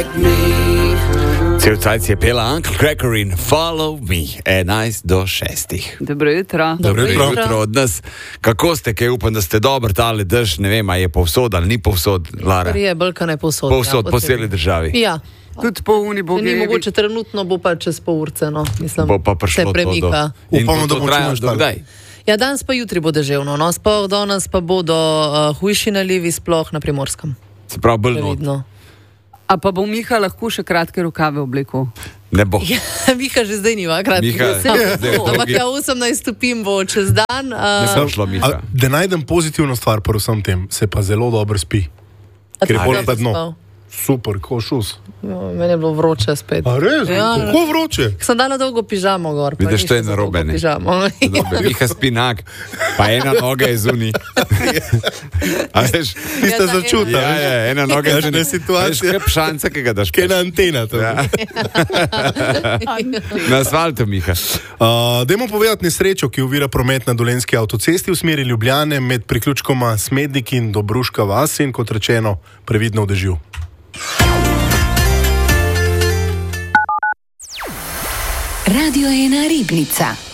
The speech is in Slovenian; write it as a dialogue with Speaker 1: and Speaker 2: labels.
Speaker 1: Cel cajt je pela Uncle Cracker in Follow Me, 11 do 6.
Speaker 2: Dobro jutro.
Speaker 1: Dobro jutro od nas. Kako ste, kaj upam, da ste dobro tale dež, ne vem, a je povsod ali ni povsod, Lara?
Speaker 3: Je bolj, ne povsod.
Speaker 1: Povsod, po celi državi.
Speaker 3: Ja.
Speaker 2: Tudi po uni bo
Speaker 3: Ni mogoče trenutno, bo pa čez pol urce, no. Mislim,
Speaker 1: Bo pa prišlo
Speaker 3: se premika.
Speaker 1: In
Speaker 4: Upamo, da
Speaker 1: to
Speaker 4: bo
Speaker 1: traja
Speaker 4: čim
Speaker 1: do
Speaker 4: bolj.
Speaker 1: kdaj?
Speaker 3: Ja, danes pa jutri bo deževno, no. Sploh danes pa bodo hujši nalivi, sploh na Primorskem.
Speaker 1: Se pravi, bolj not.
Speaker 3: Previdno.
Speaker 2: A pa bo Miha lahko še kratke rokave oblekel?
Speaker 1: Ne bo.
Speaker 3: Ja, Miha že zdaj nima kratki.
Speaker 1: Miha, zdaj
Speaker 3: Ampak
Speaker 1: dolgi.
Speaker 3: ja, 18 stopinj bo čez dan.
Speaker 1: Ne sem šlo, Miha.
Speaker 4: Da najdem pozitivno stvar pri vsem tem, se pa zelo dobro spi. Ker je bolj tedno. Super, ko šus.
Speaker 3: Meni je bilo vroče spet.
Speaker 4: A res?
Speaker 3: Ja.
Speaker 4: Kako vroče?
Speaker 3: Sem dala dolgo pižamo gor. pa
Speaker 1: Vidiš,
Speaker 3: ni
Speaker 1: to je
Speaker 3: šlo za
Speaker 1: narobe,
Speaker 3: dolgo
Speaker 1: ne?
Speaker 3: pižamo.
Speaker 1: Miha spi nag, pa ena noga je zunaj. A veš?
Speaker 4: Tista
Speaker 3: Ja,
Speaker 4: začuta.
Speaker 1: Ja, ena noga je
Speaker 4: Kakšna
Speaker 1: zunaj.
Speaker 4: situacija.
Speaker 1: Veš, kaj pšanca, ki ga daš?
Speaker 4: Kaj na antena to?
Speaker 1: Ja. Na asfaltu, Miha.
Speaker 4: Dajmo povedati nesrečo, ki ovira promet na Dolenjski avtocesti v smeri Ljubljane med priključkoma Smednik in Dobruška vas in, kot rečeno, previdno v dežju.
Speaker 5: Radio 1 Ribnica.